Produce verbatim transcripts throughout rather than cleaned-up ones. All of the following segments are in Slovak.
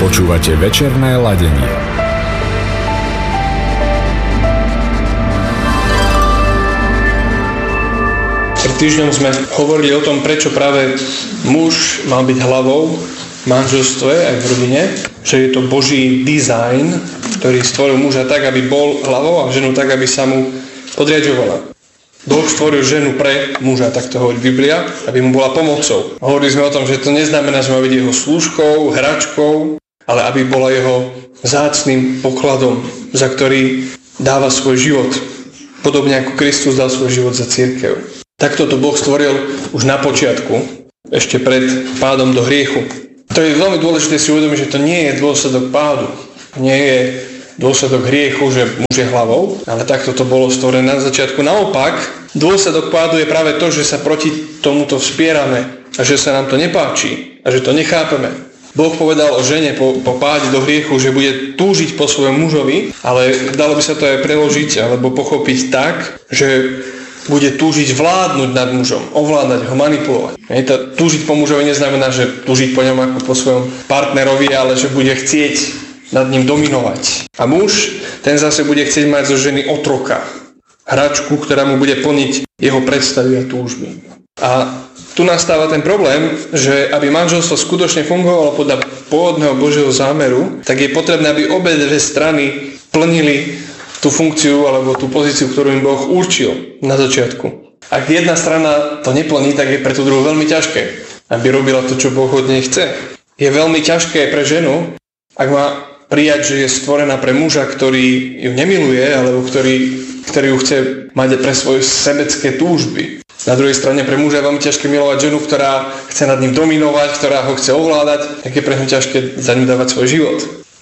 Počúvate večerné ladenie. Pred týždňom sme hovorili o tom, prečo práve muž má byť hlavou v manželstve aj v rodine, že je to Boží dizajn, ktorý stvoril muža tak, aby bol hlavou, a ženu tak, aby sa mu podriaďovala. Boh stvoril ženu pre muža, tak to hovorí Biblia, aby mu bola pomocou. Hovorili sme o tom, že to neznamená, že má byť jeho slúžkou, hračkou, ale aby bola jeho vzácnym pokladom, za ktorý dáva svoj život. Podobne ako Kristus dal svoj život za cirkev. Takto to Boh stvoril už na počiatku, ešte pred pádom do hriechu. To je veľmi dôležité si uvedomiť, že to nie je dôsledok pádu. Nie je dôsledok hriechu, že muž je hlavou, ale takto to bolo stvorené na začiatku. Naopak, dôsledok pádu je práve to, že sa proti tomuto vzpierame a že sa nám to nepáči a že to nechápeme. Boh povedal o žene po, po páde do hriechu, že bude túžiť po svojom mužovi, ale dalo by sa to aj preložiť alebo pochopiť tak, že bude túžiť vládnuť nad mužom, ovládať ho, manipulovať. Hej, túžiť po mužovi neznamená, že túžiť po ňom ako po svojom partnerovi, ale že bude chcieť nad ním dominovať. A muž, ten zase bude chcieť mať zo ženy otroka, hračku, ktorá mu bude plniť jeho predstavy a túžby. A tu nastáva ten problém, že aby manželstvo skutočne fungovalo podľa pôvodného Božieho zámeru, tak je potrebné, aby obe dve strany plnili tú funkciu alebo tú pozíciu, ktorú im Boh určil na začiatku. Ak jedna strana to neplní, tak je pre tú druhú veľmi ťažké, aby robila to, čo Boh od nej chce. Je veľmi ťažké pre ženu, ak má prijať, že je stvorená pre muža, ktorý ju nemiluje, alebo ktorý, ktorý ju chce mať pre svoje sebecké túžby. Na druhej strane pre muža je veľmi ťažké milovať ženu, ktorá chce nad ním dominovať, ktorá ho chce ovládať, tak je pre ňu ťažké za ňu dávať svoj život.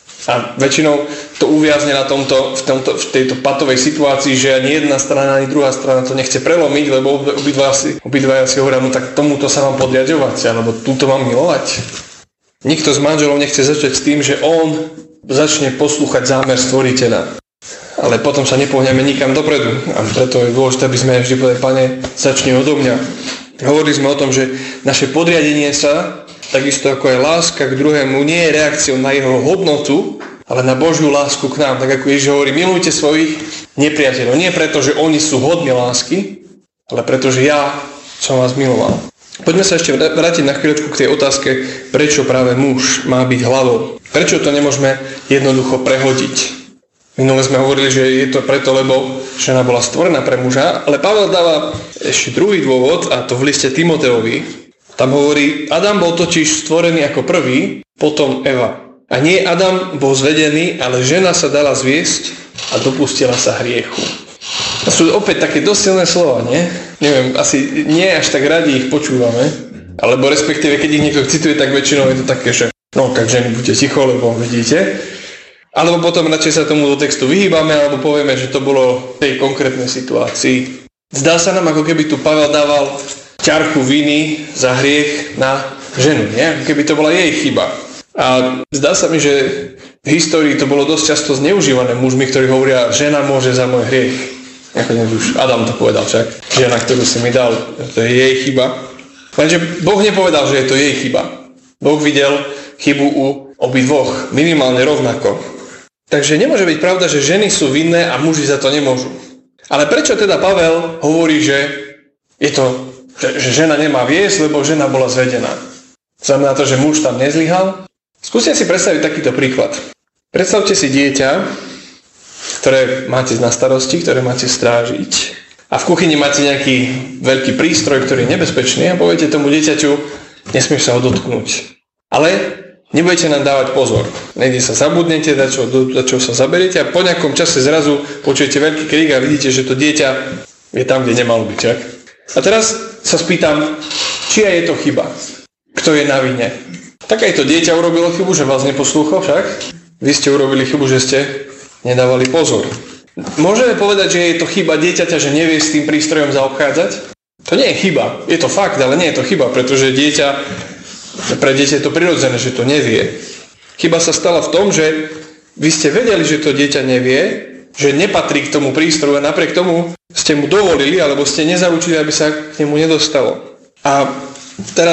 A väčšinou to uviazne na tomto, v, tomto, v tejto patovej situácii, že ani jedna strana, ani druhá strana to nechce prelomiť, lebo obidva si, obidva si hovoria, no tak tomuto sa mám podriaďovať, alebo túto mám milovať. Nikto z manželov nechce začať s tým, že on začne poslúchať zámer stvoriteľa. Ale potom sa nepohneme nikam dopredu. A preto je dôležité, aby sme vždy povedali, Pane, začni odo mňa. Hovorili sme o tom, že naše podriadenie sa, takisto ako aj láska k druhému, nie je reakciou na jeho hodnotu, ale na Božiu lásku k nám. Tak ako Ježiš hovorí, milujte svojich nepriateľov. Nie preto, že oni sú hodní lásky, ale preto, že ja som vás miloval. Poďme sa ešte vrátiť na chvíľočku k tej otázke, prečo práve muž má byť hlavou. Prečo to nemôžeme jednoducho prehodiť? Minule sme hovorili, že je to preto, lebo žena bola stvorená pre muža, ale Pavel dáva ešte druhý dôvod, a to v liste Timoteovi. Tam hovorí, Adam bol totiž stvorený ako prvý, potom Eva. A nie Adam bol zvedený, ale žena sa dala zviesť a dopustila sa hriechu. To sú opäť také dosť silné slova, nie? Neviem, asi nie až tak radi ich počúvame, alebo respektíve, keď ich niekto cituje, tak väčšinou je to také, že no, tak ženy, buďte ticho, lebo vidíte. Alebo potom radšej sa tomu do textu vyhýbame, alebo povieme, že to bolo v tej konkrétnej situácii. Zdá sa nám, ako keby tu Pavel dával ťarchu viny za hriech na ženu, nie? Ako keby to bola jej chyba. A zdá sa mi, že v histórii to bolo dosť často zneužívané mužmi, ktorí hovoria, žena môže za môj hriech. Nakoniec už Adam to povedal však. Žena, ktorú si mi dal, to je jej chyba. Lenže Boh nepovedal, že je to jej chyba. Boh videl chybu u obidvoch, minimálne rovnako. Takže nemôže byť pravda, že ženy sú vinné a muži za to nemôžu. Ale prečo teda Pavel hovorí, že je to, že, že žena nemá viesť, lebo žena bola zvedená? Znamená to, že muž tam nezlyhal? Skúste si predstaviť takýto príklad. Predstavte si dieťa, ktoré máte na starosti, ktoré máte strážiť. A v kuchyni máte nejaký veľký prístroj, ktorý je nebezpečný, a poviete tomu dieťaťu, nesmieš sa ho dotknúť. Ale nebudete nám dávať pozor. Niekde sa zabudnete, za čo, za čo sa zaberiete, a po nejakom čase zrazu počujete veľký krík a vidíte, že to dieťa je tam, kde nemalo byť. Čak? A teraz sa spýtam, čia je to chyba? Kto je na vine? Tak aj to dieťa urobilo chybu, že vás neposlúchol však. Vy ste urobili chybu, že ste nedávali pozor. Môžeme povedať, že je to chyba dieťaťa, že nevie s tým prístrojom zaobchádzať? To nie je chyba. Je to fakt, ale nie je to chyba, pretože dieťa Pre dieťa je to prirodzené, že to nevie. Chyba sa stala v tom, že vy ste vedeli, že to dieťa nevie, že nepatrí k tomu prístroju, a napriek tomu ste mu dovolili, alebo ste nezaručili, aby sa k nemu nedostalo. A teraz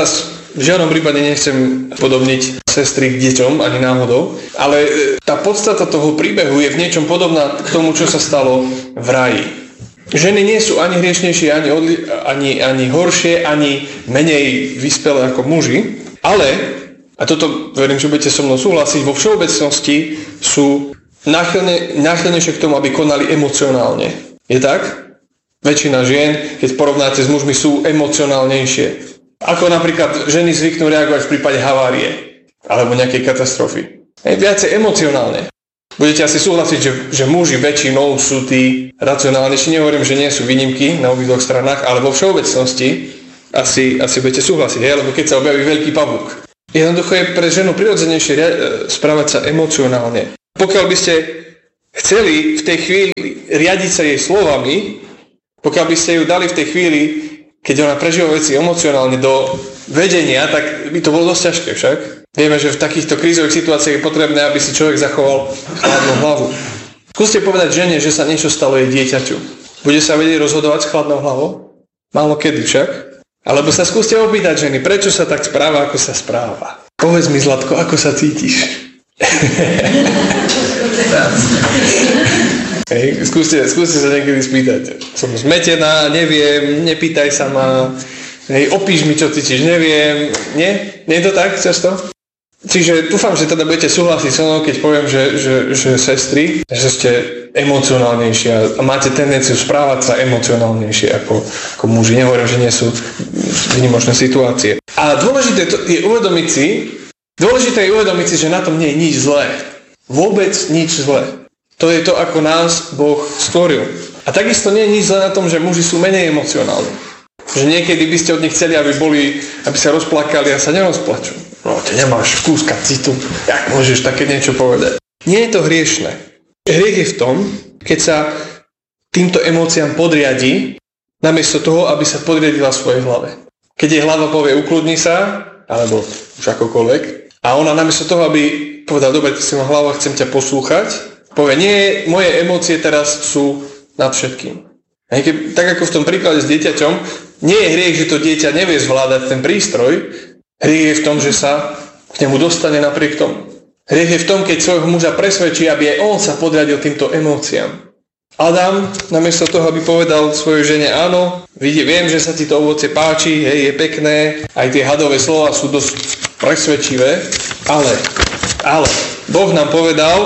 v žiadnom prípade nechcem podobniť sestry k deťom, ani náhodou, ale tá podstata toho príbehu je v niečom podobná k tomu, čo sa stalo v raji. Ženy nie sú ani hriešnejšie, ani, odli- ani, ani horšie, ani menej vyspelé ako muži, ale, a toto verím, že budete so mnou súhlasiť, vo všeobecnosti sú náchylne, náchylnejšie k tomu, aby konali emocionálne. Je tak? Väčšina žien, keď porovnáte s mužmi, sú emocionálnejšie. Ako napríklad ženy zvyknú reagovať v prípade havárie alebo nejakej katastrofy. Je viacej emocionálne. Budete asi súhlasiť, že, že muži väčšinou sú tí racionálnejší. Nehovorím, že nie sú výnimky na obidvoch stranách, ale vo všeobecnosti asi, asi budete súhlasiť, hej? Lebo keď sa objaví veľký pavúk. Jednoducho je pre ženu prirodzenejšie správať sa emocionálne. Pokiaľ by ste chceli v tej chvíli riadiť sa jej slovami, pokiaľ by ste ju dali v tej chvíli, keď ona prežíva veci emocionálne do vedenia, tak by to bolo dosť ťažké však. Vieme, že v takýchto krízových situáciách je potrebné, aby si človek zachoval chladnú hlavu. Skúste povedať žene, že sa niečo stalo jej dieťaťu. Bude sa vedieť rozhodovať s chladnou hlavou? Málo kedy však. Alebo sa skúste opýtať ženy, prečo sa tak správa, ako sa správa. Povedz mi, Zlatko, ako sa cítiš? Hej, skúste, skúste sa niekedy spýtať. Som zmetená, neviem, nepýtaj sa ma. Hej, opíš mi, čo cítiš, neviem. Nie? Nie je to tak často? Čiže dúfam, že teda budete súhlasiť so mnou, keď poviem, že, že, že sestry, že ste emocionálnejšie a máte tendenciu správať sa emocionálnejšie ako, ako muži. Nehovorím, že nie sú výnimočné situácie. A dôležité je uvedomiť si, dôležité je uvedomiť si, že na tom nie je nič zlé. Vôbec nič zlé. To je to, ako nás Boh stvoril. A takisto nie je nič zlé na tom, že muži sú menej emocionálni. Že niekedy by ste od nich chceli, aby boli, aby sa rozplakali a sa nerozplačú. No, ty nemáš kúska citu, jak môžeš také niečo povedať? Nie je to hriešne. Hriech je v tom, keď sa týmto emóciám podriadi, namiesto toho, aby sa podriadila svojej hlave. Keď jej hlava povie, ukludni sa, alebo už akokoľvek, a ona namiesto toho, aby povedala, dobre, ty si ma hlava, chcem ťa poslúchať, povie, nie, moje emócie teraz sú nad všetkým. Keď, tak ako v tom príklade s dieťaťom, nie je hriech, že to dieťa nevie zvládať ten prístroj, hriech je v tom, že sa k nemu dostane napriek tomu. Hriech je v tom, keď svojho muža presvedčí, aby aj on sa podriadil týmto emóciám. Adam, namiesto toho, aby povedal svojej žene, áno, vidie, viem, že sa ti to ovocie páči, hej, je pekné, aj tie hadové slova sú dosť presvedčivé, ale, ale, Boh nám povedal,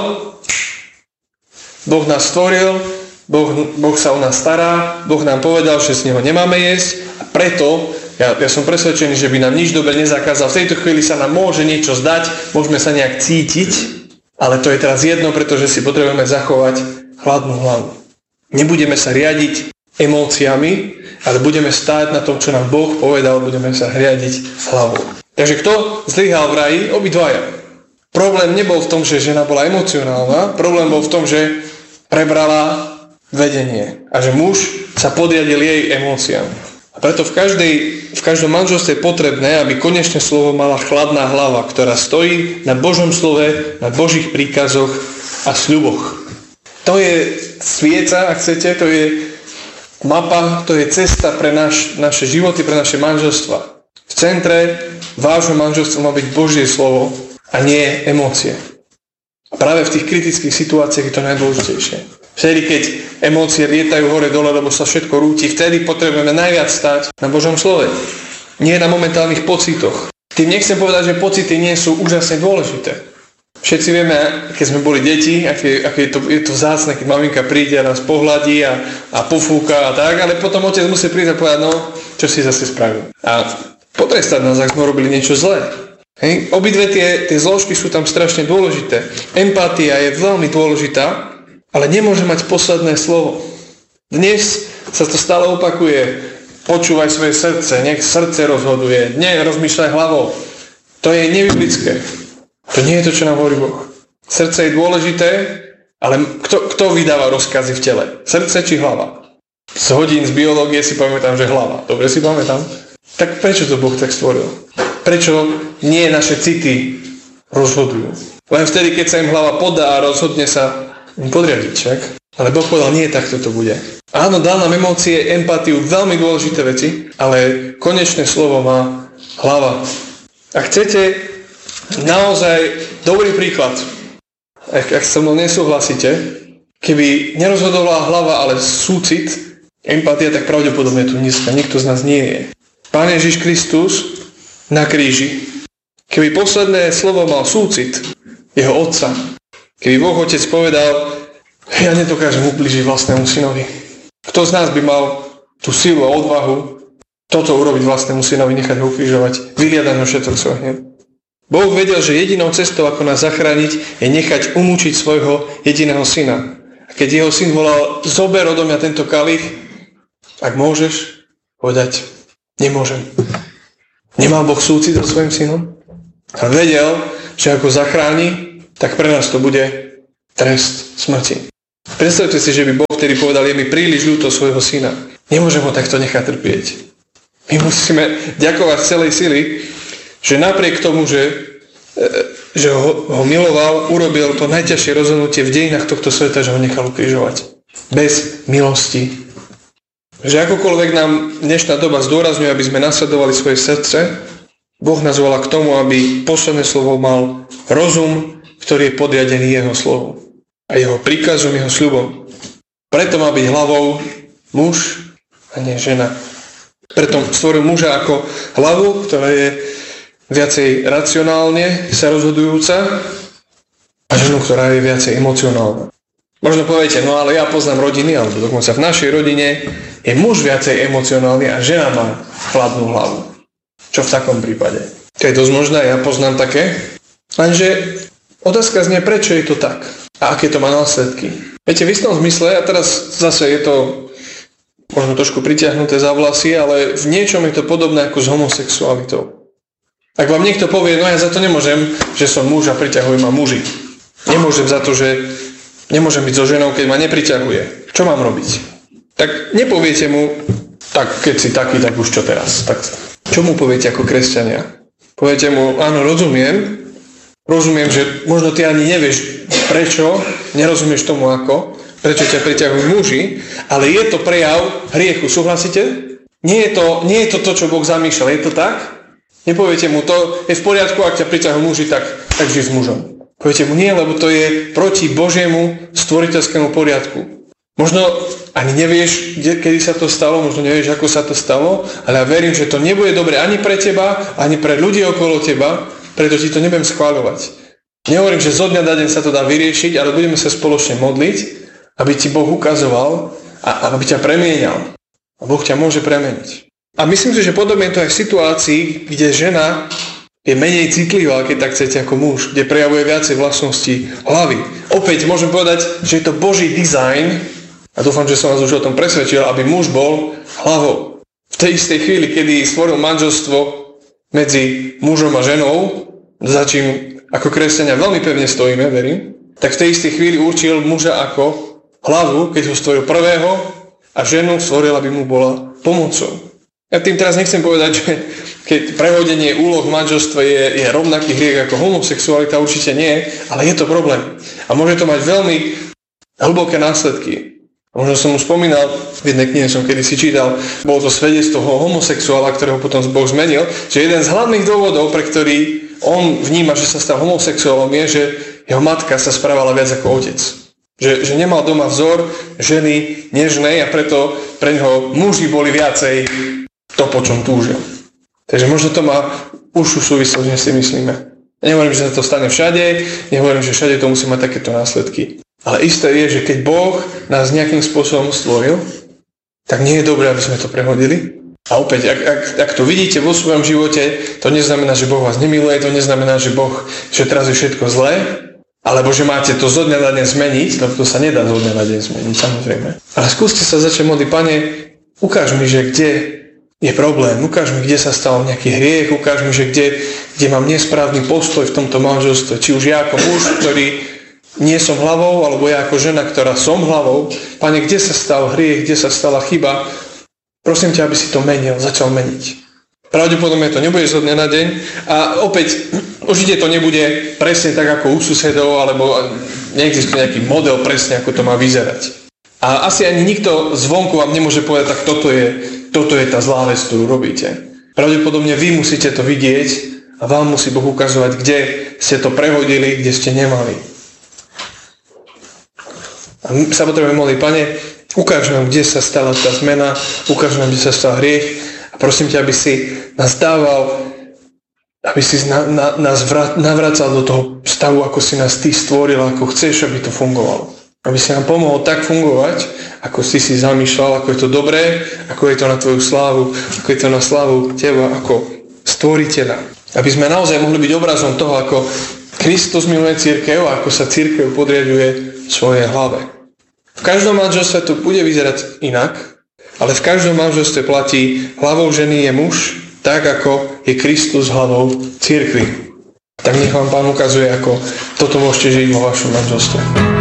Boh nás stvoril, boh, boh sa o nás stará, Boh nám povedal, že z neho nemáme jesť a preto ja, ja som presvedčený, že by nám nič dobre nezakázal. V tejto chvíli sa nám môže niečo zdať, môžeme sa nejak cítiť, ale to je teraz jedno, pretože si potrebujeme zachovať chladnú hlavu. Nebudeme sa riadiť emóciami, ale budeme stáť na tom, čo nám Boh povedal, budeme sa riadiť hlavou. Takže kto zlyhal v raji? Obidvaja. Problém nebol v tom, že žena bola emocionálna, problém bol v tom, že prebrala vedenie a že muž sa podriadil jej emóciám. A preto v, každej, v každom manželstve je potrebné, aby konečné slovo mala chladná hlava, ktorá stojí na Božom slove, na Božích príkazoch a sľuboch. To je svieca, ak chcete, to je mapa, to je cesta pre naš, naše životy, pre naše manželstva. V centre vášho manželstva má byť Božie slovo a nie emócie. A práve v tých kritických situáciách je to najdôležitejšie. Vtedy, keď emócie lietajú hore-dole, lebo sa všetko rúti, vtedy potrebujeme najviac stať na Božom slove. Nie na momentálnych pocitoch. Tým nechcem povedať, že pocity nie sú úžasne dôležité. Všetci vieme, keď sme boli deti, aké, aké je, to, je to vzácne, keď maminka príde a nás pohľadí a, a pofúka a tak, ale potom otec musí prísť a povedať, no, čo si zase spravil. A potrestať nás, ak sme robili niečo zlé. Hej. Obidve tie, tie zložky sú tam strašne dôležité. Empatia je veľmi dôležitá, ale nemôže mať posledné slovo. Dnes sa to stále opakuje. Počúvaj svoje srdce, nech srdce rozhoduje. Nie, rozmýšľaj hlavou. To je nebiblické. To nie je to, čo nám hovorí Boh. Srdce je dôležité, ale kto, kto vydáva rozkazy v tele? Srdce či hlava? Z hodín z biológie si pamätám, že hlava. Dobre si pamätám? Tak prečo to Boh tak stvoril? Prečo nie naše city rozhodujú? Len vtedy, keď sa im hlava podá a rozhodne sa podriadiť, však? Ale Boh povedal, nie, takto to bude. Áno, dal nám emócie, empatiu, veľmi dôležité veci, ale konečné slovo má hlava. A chcete naozaj dobrý príklad, ak, ak so mnou nesúhlasíte, keby nerozhodovala hlava, ale súcit, empatia, tak pravdepodobne tu dneska nikto z nás nie je. Pán Ježiš Kristus na kríži, keby posledné slovo mal súcit jeho otca, keby Boh Otec povedal, ja nedokážem ublížiť vlastnému synovi. Kto z nás by mal tú silu a odvahu toto urobiť vlastnému synovi, nechať ho ukrižovať, vyliadať ho všetok svoj hnev. Boh vedel, že jedinou cestou, ako nás zachrániť, je nechať umúčiť svojho jediného syna. A keď jeho syn volal, zober odo mňa tento kalich, ak môžeš povedať, nemôžem. Nemal Boh súcit so svojím synom? A vedel, že ako zachráni, tak pre nás to bude trest smrti. Predstavte si, že by Boh vtedy povedal, je mi príliš ľúto svojho syna. Nemôžem ho takto nechať trpieť. My musíme ďakovať z celej sily, že napriek tomu, že, že ho, ho miloval, urobil to najťažšie rozhodnutie v dejinách tohto sveta, že ho nechal ukrižovať. Bez milosti. Že akokoľvek nám dnešná doba zdôrazňuje, aby sme nasledovali svoje srdce, Boh nás volá k tomu, aby posledné slovo mal rozum, ktorý je podriadený jeho slovu a jeho príkazom, jeho sľubom. Preto má byť hlavou muž a nie žena. Preto stvoril muža ako hlavu, ktorá je viacej racionálne sa rozhodujúca a ženu, ktorá je viacej emocionálna. Možno poviete, no ale ja poznám rodiny, alebo dokonca v našej rodine je muž viacej emocionálny a žena má chladnú hlavu. Čo v takom prípade? To je dosť možné, ja poznám také. Lenže otázka znie, prečo je to tak? A aké to má následky? Viete, v istom zmysle, a teraz zase je to možno trošku pritiahnuté za vlasy, ale v niečom je to podobné ako s homosexualitou. Ak vám niekto povie, no ja za to nemôžem, že som muž a priťahujú ma muži. Nemôžem za to, že nemôžem byť so ženou, keď ma nepriťahuje. Čo mám robiť? Tak nepoviete mu, tak keď si taký, tak už čo teraz? Tak, čo mu poviete ako kresťania? Poviete mu, áno, rozumiem, rozumiem, že možno ty ani nevieš prečo, nerozumieš tomu ako, prečo ťa priťahujú muži, ale je to prejav hriechu. Súhlasíte? Nie je to, nie je to to, čo Boh zamýšľal. Je to tak? Nepoviete mu, to je v poriadku, ak ťa priťahujú muži, tak, tak žij s mužom. Poviete mu, nie, lebo to je proti Božiemu stvoriteľskému poriadku. Možno ani nevieš, kedy sa to stalo, možno nevieš, ako sa to stalo, ale ja verím, že to nebude dobre ani pre teba, ani pre ľudí okolo teba, preto ti to nebudem schváľovať. Nehovorím, že zo dňa na deň sa to dá vyriešiť, ale budeme sa spoločne modliť, aby ti Boh ukazoval a aby ťa premienial. A Boh ťa môže premeniť. A myslím si, že podobne je to aj v situácii, kde žena je menej citlivá, keď tak chcete, ako muž, kde prejavuje viacej vlastností hlavy. Opäť môžem povedať, že je to Boží dizajn, a dúfam, že som vás už o tom presvedčil, aby muž bol hlavou. V tej istej chvíli, kedy stvoril manželstvo medzi mužom a ženou, za čím ako kresťania veľmi pevne stojíme, verím, tak v tej istej chvíli určil muža ako hlavu, keď ho stvoril prvého, a ženu stvoril, aby mu bola pomocou. Ja tým teraz nechcem povedať, že keď prehodenie úloh v manželstve je, je rovnaký hriech ako homosexualita, určite nie, ale je to problém. A môže to mať veľmi hlboké následky. Možno som už spomínal, v jednej knihe som kedysi čítal, bolo to svedectvo toho homosexuála, ktorého potom Boh zmenil, že jeden z hlavných dôvodov, pre ktorý on vníma, že sa stal homosexuálom, je, že jeho matka sa správala viac ako otec. Že, že nemal doma vzor ženy nežnej a preto pre neho muži boli viacej to, po čom túžil. Takže možno to má užšiu súvislosť, než si myslíme. Nehovorím, že sa to stane všade, nehovorím, že všade to musí mať takéto následky. Ale isté je, že keď Boh nás nejakým spôsobom stvoril, tak nie je dobré, aby sme to prehodili. A opäť, ak, ak, ak to vidíte vo svojom živote, to neznamená, že Boh vás nemiluje, to neznamená, že Boh, že teraz je všetko zlé, alebo že máte to zo dňa na deň zmeniť, lebo to sa nedá zo dňa na deň zmeniť, samozrejme. Ale skúste sa začať modliť, Pane, ukáž mi, že kde je problém, ukáž mi, kde sa stal nejaký hriech, ukáž mi, že kde, kde mám nesprávny postoj v tomto manželstve, či už ja ako muž, ktorý nie som hlavou, alebo ja ako žena, ktorá som hlavou. Pane, kde sa stal hriech, kde sa stala chyba? Prosím ťa, aby si to menil, začal meniť. Pravdepodobne to nebude zo dňa na deň a opäť, určite to nebude presne tak ako u susedov, alebo neexistuje nejaký model presne, ako to má vyzerať. A asi ani nikto zvonku vám nemôže povedať, tak toto je, toto je tá zlá vec, ktorú robíte. Pravdepodobne vy musíte to vidieť a A vám musí Boh ukazovať, kde ste to prehodili, kde ste nemali. A my sa potrebujeme modliť, Pane, ukáž nám, kde sa stala tá zmena, ukáž nám, kde sa stal hriech a prosím ťa, aby si nás dával, aby si na, na, nás vrat, navracal do toho stavu, ako si nás ty stvoril, ako chceš, aby to fungovalo. Aby si nám pomohol tak fungovať, ako si si zamýšľal, ako je to dobré, ako je to na tvoju slávu, ako je to na slávu teba, ako stvoriteľa. Aby sme naozaj mohli byť obrazom toho, ako Kristus miluje cirkev a ako sa cirkev podriaďuje svojej hlave. V každom manželstve to bude vyzerať inak, ale v každom manželstve platí, hlavou ženy je muž, tak ako je Kristus hlavou cirkvi. Tak nech vám Pán ukazuje, ako toto môžete žiť vo vašom manželstve.